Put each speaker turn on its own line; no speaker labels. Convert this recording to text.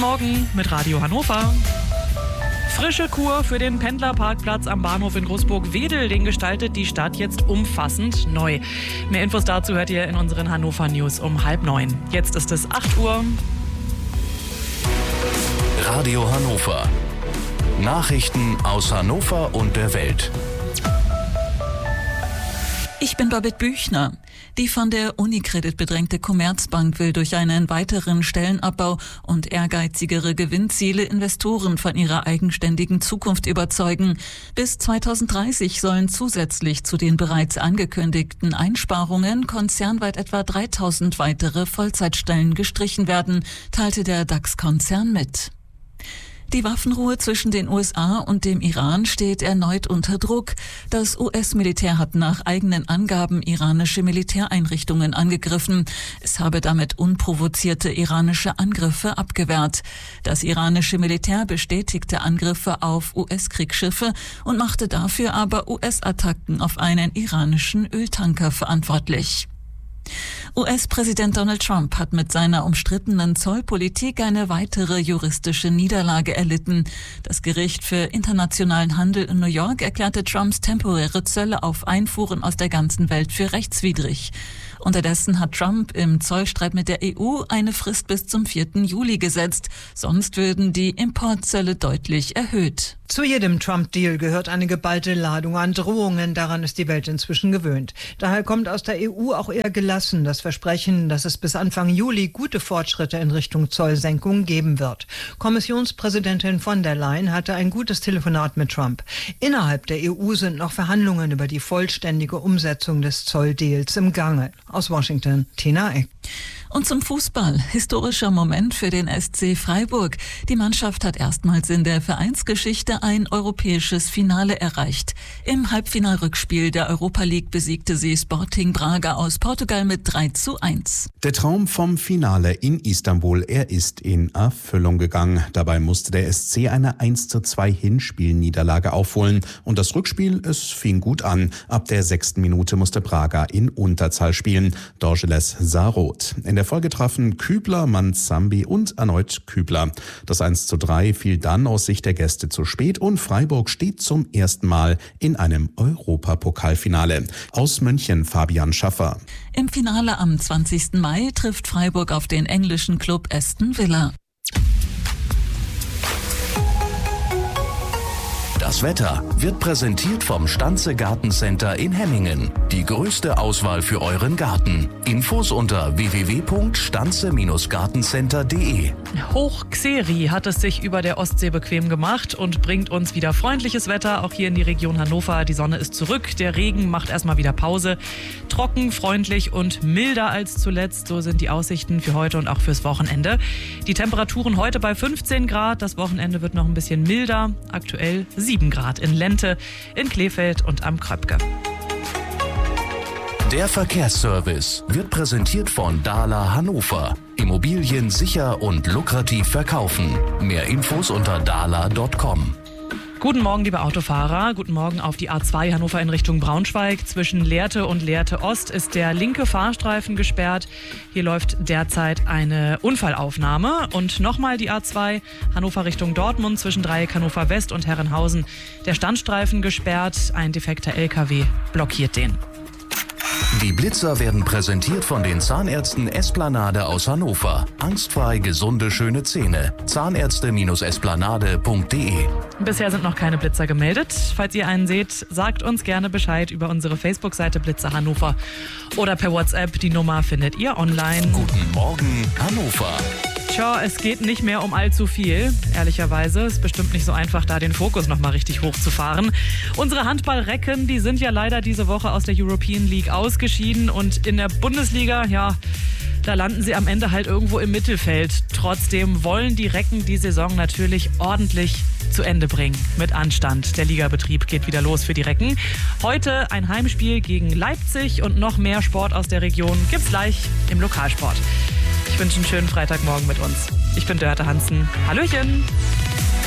Morgen mit Radio Hannover. Frische Kur für den Pendlerparkplatz am Bahnhof in Großburg-Wedel. Den gestaltet die Stadt jetzt umfassend neu. Mehr Infos dazu hört ihr in unseren Hannover News um 8:30. Jetzt ist es 8 Uhr.
Radio Hannover. Nachrichten aus Hannover und der Welt.
Ich bin Babette Büchner. Die von der Unicredit bedrängte Commerzbank will durch einen weiteren Stellenabbau und ehrgeizigere Gewinnziele Investoren von ihrer eigenständigen Zukunft überzeugen. Bis 2030 sollen zusätzlich zu den bereits angekündigten Einsparungen konzernweit etwa 3.000 weitere Vollzeitstellen gestrichen werden, teilte der DAX-Konzern mit. Die Waffenruhe zwischen den USA und dem Iran steht erneut unter Druck. Das US-Militär hat nach eigenen Angaben iranische Militäreinrichtungen angegriffen. Es habe damit unprovozierte iranische Angriffe abgewehrt. Das iranische Militär bestätigte Angriffe auf US-Kriegsschiffe und machte dafür aber US-Attacken auf einen iranischen Öltanker verantwortlich. US-Präsident Donald Trump hat mit seiner umstrittenen Zollpolitik eine weitere juristische Niederlage erlitten. Das Gericht für internationalen Handel in New York erklärte Trumps temporäre Zölle auf Einfuhren aus der ganzen Welt für rechtswidrig. Unterdessen hat Trump im Zollstreit mit der EU eine Frist bis zum 4. Juli gesetzt. Sonst würden die Importzölle deutlich erhöht.
Zu jedem Trump-Deal gehört eine geballte Ladung an Drohungen. Daran ist die Welt inzwischen gewöhnt. Daher kommt aus der EU auch eher gelassen das Versprechen, dass es bis Anfang Juli gute Fortschritte in Richtung Zollsenkung geben wird. Kommissionspräsidentin von der Leyen hatte ein gutes Telefonat mit Trump. Innerhalb der EU sind noch Verhandlungen über die vollständige Umsetzung des Zolldeals im Gange. Aus Washington, Tina Eck.
Und zum Fußball. Historischer Moment für den SC Freiburg. Die Mannschaft hat erstmals in der Vereinsgeschichte ein europäisches Finale erreicht. Im Halbfinalrückspiel der Europa League besiegte sie Sporting Braga aus Portugal mit 3:1.
Der Traum vom Finale in Istanbul, er ist in Erfüllung gegangen. Dabei musste der SC eine 1:2 Hinspielniederlage aufholen. Und das Rückspiel, es fing gut an. Ab der 6. Minute musste Braga in Unterzahl spielen. Dorgeles sah rot. In der Folge trafen Kübler, Manzambi und erneut Kübler. Das 1:3 fiel dann aus Sicht der Gäste zu spät und Freiburg steht zum ersten Mal in einem Europapokalfinale. Aus München Fabian Schaffer.
Im Finale am 20. Mai trifft Freiburg auf den englischen Club Aston Villa.
Das Wetter wird präsentiert vom Stanze Gartencenter in Hemmingen. Die größte Auswahl für euren Garten. Infos unter www.stanze-gartencenter.de.
Hoch-Xeri hat es sich über der Ostsee bequem gemacht und bringt uns wieder freundliches Wetter, auch hier in die Region Hannover. Die Sonne ist zurück, der Regen macht erstmal wieder Pause. Trocken, freundlich und milder als zuletzt, so sind die Aussichten für heute und auch fürs Wochenende. Die Temperaturen heute bei 15 Grad, das Wochenende wird noch ein bisschen milder, aktuell 7 Grad in Lente, in Kleefeld und am Kröpke.
Der Verkehrsservice wird präsentiert von Dahler Hannover. Immobilien sicher und lukrativ verkaufen. Mehr Infos unter dahler.com.
Guten Morgen, liebe Autofahrer. Guten Morgen auf die A2 Hannover in Richtung Braunschweig. Zwischen Lehrte und Lehrte Ost ist der linke Fahrstreifen gesperrt. Hier läuft derzeit eine Unfallaufnahme. Und nochmal die A2 Hannover Richtung Dortmund zwischen Dreieck Hannover West und Herrenhausen. Der Standstreifen gesperrt. Ein defekter LKW blockiert den.
Die Blitzer werden präsentiert von den Zahnärzten Esplanade aus Hannover. Angstfrei gesunde, schöne Zähne. Zahnärzte-esplanade.de.
Bisher sind noch keine Blitzer gemeldet. Falls ihr einen seht, sagt uns gerne Bescheid über unsere Facebook-Seite Blitzer Hannover oder per WhatsApp. Die Nummer findet ihr online.
Guten Morgen, Hannover.
Tja, es geht nicht mehr um allzu viel, ehrlicherweise. Es ist bestimmt nicht so einfach, da den Fokus nochmal richtig hochzufahren. Unsere Handballrecken, die sind ja leider diese Woche aus der European League ausgeschieden. Und in der Bundesliga, ja, da landen sie am Ende halt irgendwo im Mittelfeld. Trotzdem wollen die Recken die Saison natürlich ordentlich zu Ende bringen. Mit Anstand. Der Ligabetrieb geht wieder los für die Recken. Heute ein Heimspiel gegen Leipzig und noch mehr Sport aus der Region gibt's gleich im Lokalsport. Ich wünsche einen schönen Freitagmorgen mit uns. Ich bin Dörte Hansen. Hallöchen!